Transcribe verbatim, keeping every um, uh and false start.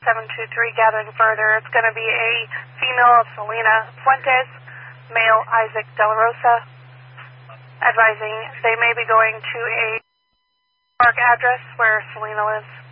seven two three gathering further. It's going to be a female of Selena Fuentes, male Isaac De La Rosa, advising they may be going to a park address where Selena lives.